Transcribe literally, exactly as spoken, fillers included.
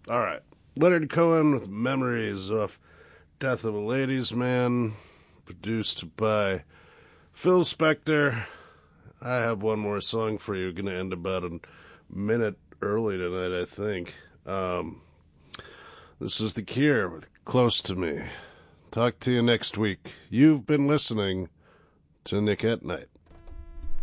All right. Leonard Cohen with Memories of Death of a Ladies' Man, produced by Phil Spector. I have one more song for you. Going to end about a minute early tonight, I think. Um, this is The Cure with Close to Me. Talk to you next week. You've been listening to Nick at Night.